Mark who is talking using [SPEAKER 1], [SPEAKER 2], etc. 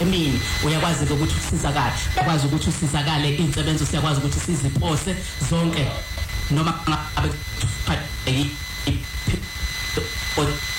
[SPEAKER 1] emini uyakwazi ukuthi usizakale uyakwazi ukuthi usizakale insebenzo siyakwazi ukuthi sizipose zonke noma ngabe